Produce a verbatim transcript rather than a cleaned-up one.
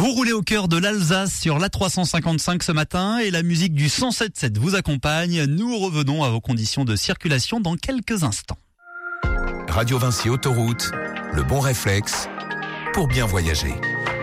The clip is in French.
Vous roulez au cœur de l'Alsace sur l'A trois cent cinquante-cinq ce matin et la musique du cent sept virgule sept vous accompagne. Nous revenons à vos conditions de circulation dans quelques instants. Radio Vinci Autoroute, le bon réflexe pour bien voyager.